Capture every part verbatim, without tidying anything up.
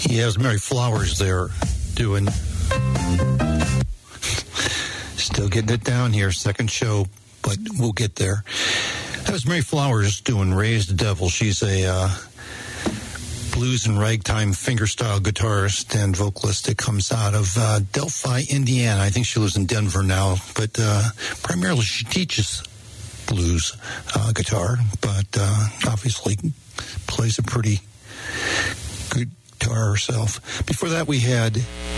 He has Mary Flowers there doing, still getting it down here, second show, but we'll get there. That was Mary Flowers doing Raise the Devil. She's a uh, blues and ragtime fingerstyle guitarist and vocalist that comes out of uh, Delphi, Indiana. I think she lives in Denver now, but uh, primarily she teaches blues uh, guitar, but uh, obviously plays a pretty good guitar herself. Before that, we had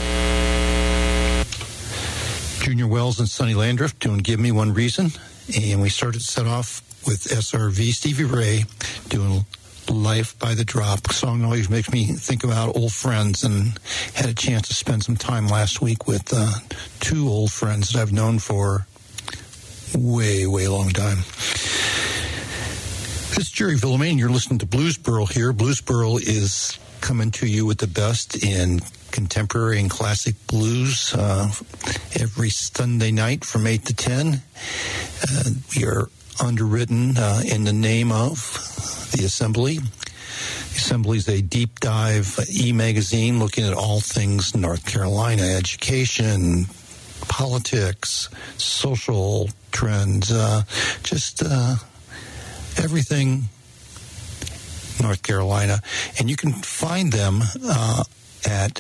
Junior Wells and Sonny Landreth doing Give Me One Reason, and we started to set off with S R V, Stevie Ray, doing Life by the Drop. The song always makes me think about old friends, and had a chance to spend some time last week with uh, two old friends that I've known for way, way long time. This is Jerry Villamain. You're listening to Bluesboro here. Bluesboro is coming to you with the best in contemporary and classic blues uh, every Sunday night from eight to ten. Uh, we are underwritten uh, in the name of the Assembly. The Assembly is a deep dive e-magazine looking at all things North Carolina, education, politics, social trends, uh, just uh, everything North Carolina. And you can find them uh, at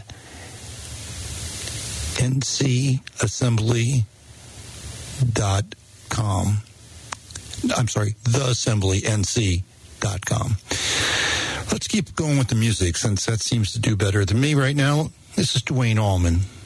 n c assembly dot com. I'm sorry, the assembly n c dot com. Let's keep going with the music, since that seems to do better than me right now. This is Duane Allman.